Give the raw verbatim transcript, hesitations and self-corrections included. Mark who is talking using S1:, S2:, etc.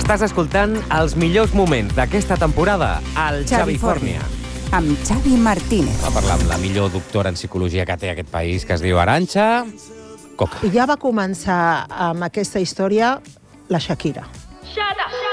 S1: Estàs escoltant els millors moments d'aquesta temporada al Xavifòrnia.
S2: Amb Xavi Martínez.
S1: Va parlar amb la millor doctora en psicologia que té aquest país, que es diu Arantxa Coca.
S3: I ja va començar amb aquesta història la Shakira.